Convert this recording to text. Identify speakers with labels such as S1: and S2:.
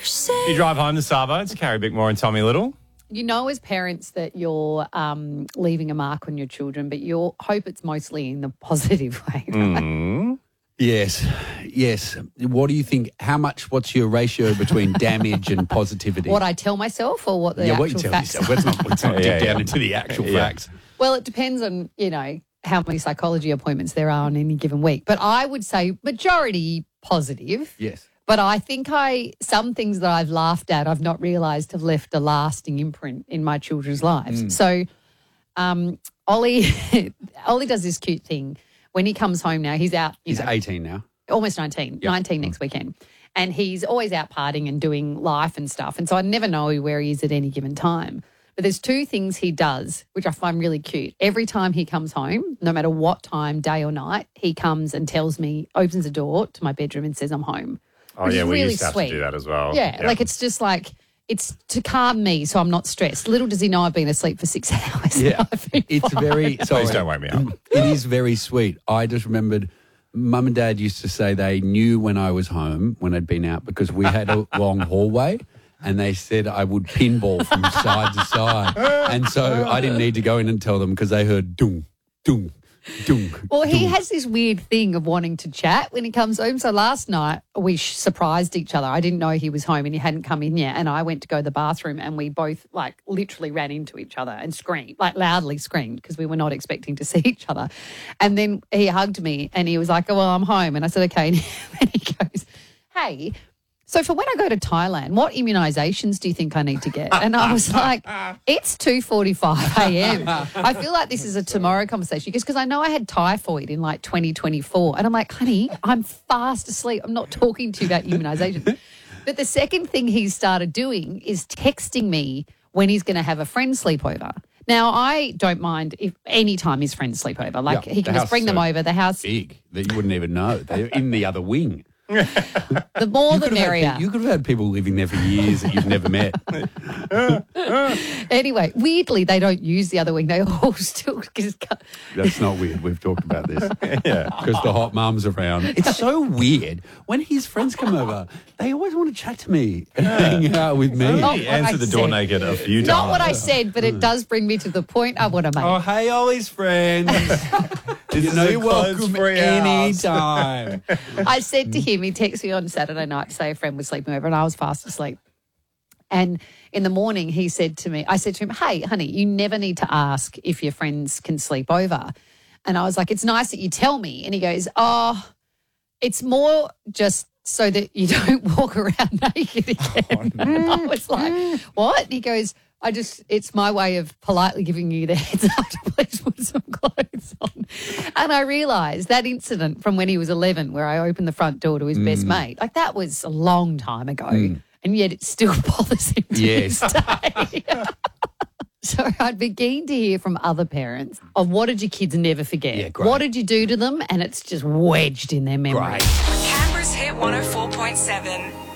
S1: You drive home the Savo to Carrie Bickmore and Tommy Little.
S2: You know, as parents, that you're leaving a mark on your children, but you hope it's mostly in the positive way. Right?
S3: Yes. What do you think? What's your ratio between damage and positivity?
S2: What I tell myself or what the actual
S3: what you tell
S2: facts
S3: yourself. Let's not dig down
S1: yeah.
S3: into the actual facts.
S2: Well, it depends on, how many psychology appointments there are on any given week. But I would say majority positive.
S3: Yes.
S2: But I think some things that I've laughed at, I've not realised have left a lasting imprint in my children's lives. So Ollie does this cute thing. When he comes home now, he's out.
S3: He's 18 now.
S2: Almost 19, 19 next weekend. And he's always out partying and doing life and stuff. And so I never know where he is at any given time. But there's two things he does, which I find really cute. Every time he comes home, no matter what time, day or night, he comes and tells me, opens the door to my bedroom and says, I'm home.
S1: Oh,
S2: which
S1: yeah,
S2: is
S1: we
S2: really
S1: used to have
S2: sweet.
S1: to do that as well.
S2: Yeah, like it's just like, it's to calm me so I'm not stressed. Little does he know I've been asleep for 6 hours.
S3: Yeah.
S2: I've been
S3: It's
S2: fine.
S3: very... Sorry.
S1: Please don't wake me up.
S3: It is very sweet. I just remembered Mum and Dad used to say they knew when I was home, when I'd been out, because we had a long hallway, and they said I would pinball from side to side. And so I didn't need to go in and tell them because they heard dung, dung, dung.
S2: Well, he
S3: dung.
S2: has this weird thing of wanting to chat when he comes home. So last night we surprised each other. I didn't know he was home and he hadn't come in yet. And I went to go to the bathroom and we both literally ran into each other and screamed, loudly screamed because we were not expecting to see each other. And then he hugged me and he was like, oh, well, I'm home. And I said, okay. And he goes, hey, so for when I go to Thailand, what immunisations do you think I need to get? And I was like, it's 2:45 a.m. I feel like this is a tomorrow conversation because I know I had typhoid in 2024. And I'm like, honey, I'm fast asleep. I'm not talking to you about immunisations. But the second thing he's started doing is texting me when he's going to have a friend sleepover. Now, I don't mind if any time his friends sleep over. He can just bring them over. The house
S3: big that you wouldn't even know. They're in the other wing.
S2: The more the merrier.
S3: You could have had people living there for years that you've never met.
S2: Anyway, weirdly, they don't use the other wing. They all still just cut.
S3: That's not weird. We've talked about this.
S1: Yeah.
S3: Because the hot mum's around. It's so weird. When his friends come over, they always want to chat to me and hang out with me.
S1: He answered the door naked a few times.
S2: Not what I said, but it does bring me to the point I want to make.
S3: Oh, hey, Ollie's friends. You're welcome anytime.
S2: I said to him, he texted me on Saturday night to say a friend was sleeping over and I was fast asleep. And in the morning, I said to him, hey, honey, you never need to ask if your friends can sleep over. And I was like, it's nice that you tell me. And he goes, oh, it's more just so that you don't walk around naked again. Oh, no. I was like, what? And he goes, it's my way of politely giving you the heads up to please put some clothes on. And I realised that incident from when he was 11 where I opened the front door to his best mate, that was a long time ago. And yet it still bothers him to this day. So I'd be keen to hear from other parents of what did your kids never forget?
S3: Yeah, great.
S2: What did you do to them? And it's just wedged in their memory.
S3: Great.
S4: Canberra's Hit 104.7.